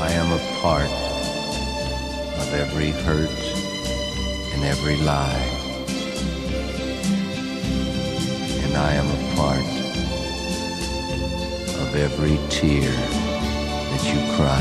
I am a part of every hurt and every lie. And I am a part of every tear that you cry.